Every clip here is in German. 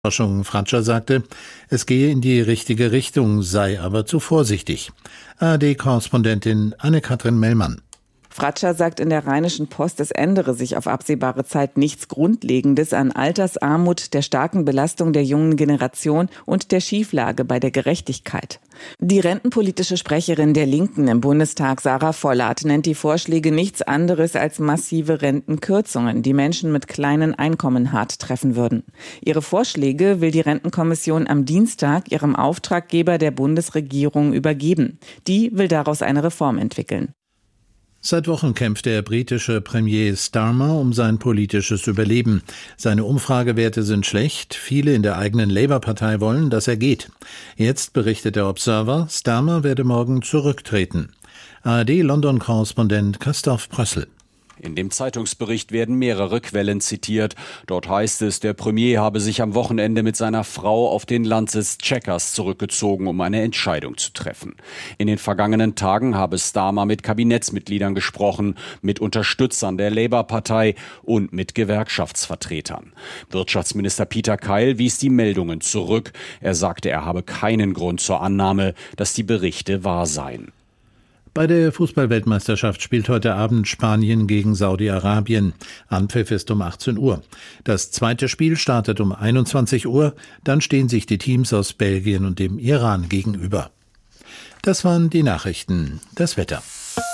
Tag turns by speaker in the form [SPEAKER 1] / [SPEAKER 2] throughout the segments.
[SPEAKER 1] Forschung Fratscher sagte, es gehe in die richtige Richtung, sei aber zu vorsichtig. ARD-Korrespondentin Anne-Kathrin Mellmann.
[SPEAKER 2] Fratscher sagt in der Rheinischen Post, es ändere sich auf absehbare Zeit nichts Grundlegendes an Altersarmut, der starken Belastung der jungen Generation und der Schieflage bei der Gerechtigkeit. Die rentenpolitische Sprecherin der Linken im Bundestag, Sarah Vollert, nennt die Vorschläge nichts anderes als massive Rentenkürzungen, die Menschen mit kleinen Einkommen hart treffen würden. Ihre Vorschläge will die Rentenkommission am Dienstag ihrem Auftraggeber der Bundesregierung übergeben. Die will daraus eine Reform entwickeln.
[SPEAKER 1] Seit Wochen kämpft der britische Premier Starmer um sein politisches Überleben. Seine Umfragewerte sind schlecht. Viele in der eigenen Labour-Partei wollen, dass er geht. Jetzt berichtet der Observer, Starmer werde morgen zurücktreten. ARD-London-Korrespondent Christoph Prössl.
[SPEAKER 3] In dem Zeitungsbericht werden mehrere Quellen zitiert. Dort heißt es, der Premier habe sich am Wochenende mit seiner Frau auf den Landsitz Chequers zurückgezogen, um eine Entscheidung zu treffen. In den vergangenen Tagen habe Starmer mit Kabinettsmitgliedern gesprochen, mit Unterstützern der Labour-Partei und mit Gewerkschaftsvertretern. Wirtschaftsminister Peter Keil wies die Meldungen zurück. Er sagte, er habe keinen Grund zur Annahme, dass die Berichte wahr seien.
[SPEAKER 1] Bei der Fußball-Weltmeisterschaft spielt heute Abend Spanien gegen Saudi-Arabien. Anpfiff ist um 18 Uhr. Das zweite Spiel startet um 21 Uhr. Dann stehen sich die Teams aus Belgien und dem Iran gegenüber. Das waren die Nachrichten. Das Wetter.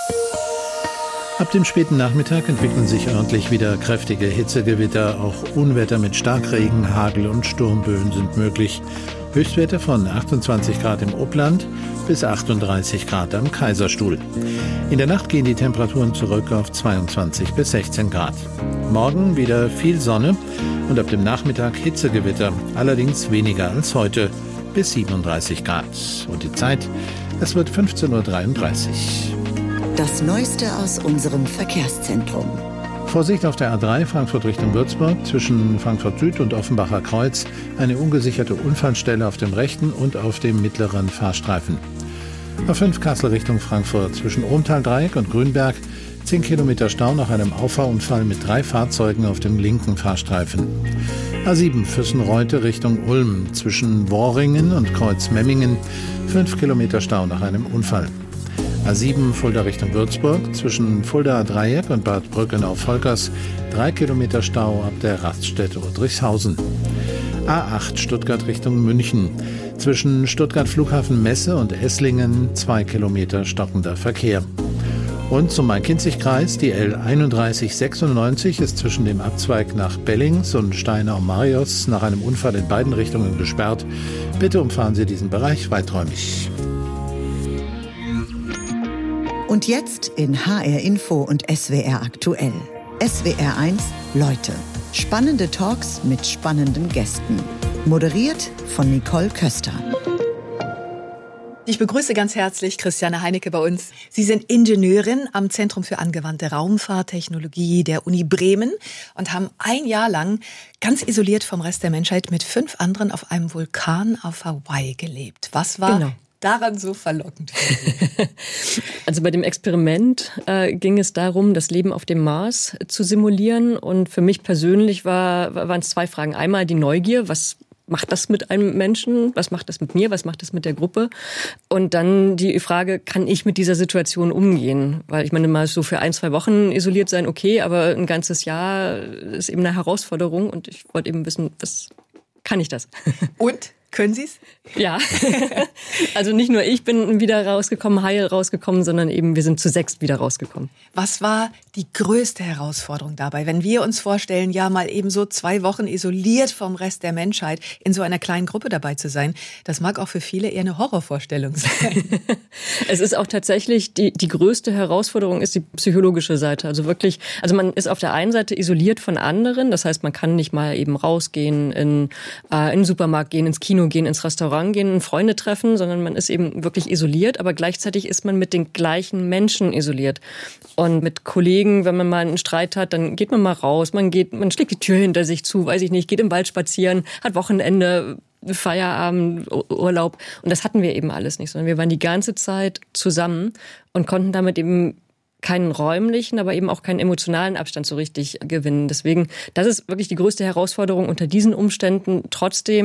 [SPEAKER 1] Ab dem späten Nachmittag entwickeln sich örtlich wieder kräftige Hitzegewitter. Auch Unwetter mit Starkregen, Hagel und Sturmböen sind möglich. Höchstwerte von 28 Grad im Upland bis 38 Grad am Kaiserstuhl. In der Nacht gehen die Temperaturen zurück auf 22 bis 16 Grad. Morgen wieder viel Sonne und ab dem Nachmittag Hitzegewitter, allerdings weniger als heute, bis 37 Grad. Und die Zeit, es wird 15.33 Uhr.
[SPEAKER 4] Das Neueste aus unserem Verkehrszentrum.
[SPEAKER 1] Vorsicht auf der A3 Frankfurt Richtung Würzburg, zwischen Frankfurt Süd und Offenbacher Kreuz, eine ungesicherte Unfallstelle auf dem rechten und auf dem mittleren Fahrstreifen. A5 Kassel Richtung Frankfurt, zwischen Ohmtal-Dreieck und Grünberg, 10 Kilometer Stau nach einem Auffahrunfall mit 3 Fahrzeugen auf dem linken Fahrstreifen. A7 Füssen-Reute Richtung Ulm, zwischen Worringen und Kreuz-Memmingen, 5 Kilometer Stau nach einem Unfall. A7 Fulda Richtung Würzburg, zwischen Fuldaer Dreieck und Bad Brückenau-Volkers, 3 Kilometer Stau ab der Raststätte Udrichshausen. A8 Stuttgart Richtung München, zwischen Stuttgart Flughafen Messe und Esslingen, 2 Kilometer stockender Verkehr. Und zum Main-Kinzig-Kreis, die L3196 ist zwischen dem Abzweig nach Bellings und Steinau-Marios nach einem Unfall in beiden Richtungen gesperrt. Bitte umfahren Sie diesen Bereich weiträumig.
[SPEAKER 4] Und jetzt in HR Info und SWR aktuell. SWR 1 Leute. Spannende Talks mit spannenden Gästen. Moderiert von Nicole Köster.
[SPEAKER 5] Ich begrüße ganz herzlich Christiane Heinecke bei uns. Sie sind Ingenieurin am Zentrum für angewandte Raumfahrttechnologie der Uni Bremen und haben ein Jahr lang ganz isoliert vom Rest der Menschheit mit 5 anderen auf einem Vulkan auf Hawaii gelebt. Was war daran so verlockend?
[SPEAKER 6] Also bei dem Experiment ging es darum, das Leben auf dem Mars zu simulieren. Und für mich persönlich waren es 2 Fragen. Einmal die Neugier, was macht das mit einem Menschen? Was macht das mit mir? Was macht das mit der Gruppe? Und dann die Frage, kann ich mit dieser Situation umgehen? Weil ich meine, mal so für 1-2 Wochen isoliert sein, okay, aber ein ganzes Jahr ist eben eine Herausforderung. Und ich wollte eben wissen, was kann ich das?
[SPEAKER 5] Und? Können Sie es?
[SPEAKER 6] Ja, also nicht nur ich bin wieder rausgekommen, heil rausgekommen, sondern eben wir sind zu 6 wieder rausgekommen.
[SPEAKER 5] Was war die größte Herausforderung dabei, wenn wir uns vorstellen, ja mal eben so 2 Wochen isoliert vom Rest der Menschheit in so einer kleinen Gruppe dabei zu sein? Das mag auch für viele eher eine Horrorvorstellung sein.
[SPEAKER 6] Es ist auch tatsächlich, die größte Herausforderung ist die psychologische Seite. Also wirklich, also man ist auf der einen Seite isoliert von anderen, das heißt, man kann nicht mal eben rausgehen, in den Supermarkt gehen, ins Kino gehen, ins Restaurant gehen, Freunde treffen, sondern man ist eben wirklich isoliert, aber gleichzeitig ist man mit den gleichen Menschen isoliert. Und mit Kollegen, wenn man mal einen Streit hat, dann geht man mal raus, man schlägt die Tür hinter sich zu, weiß ich nicht, geht im Wald spazieren, hat Wochenende, Feierabend, Urlaub. Und das hatten wir eben alles nicht, sondern wir waren die ganze Zeit zusammen und konnten damit eben keinen räumlichen, aber eben auch keinen emotionalen Abstand so richtig gewinnen. Deswegen, das ist wirklich die größte Herausforderung unter diesen Umständen, trotzdem